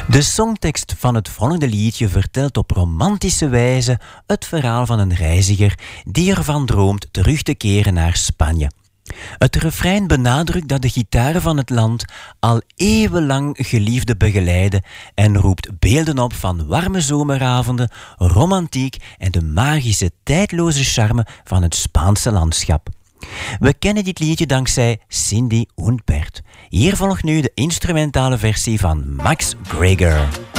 De songtekst van het volgende liedje vertelt op romantische wijze het verhaal van een reiziger die ervan droomt terug te keren naar Spanje. Het refrein benadrukt dat de gitaren van het land al eeuwenlang geliefden begeleiden en roept beelden op van warme zomeravonden, romantiek en de magische, tijdloze charme van het Spaanse landschap. We kennen dit liedje dankzij Cindy und Bert. Hier volgt nu de instrumentale versie van Max Greger.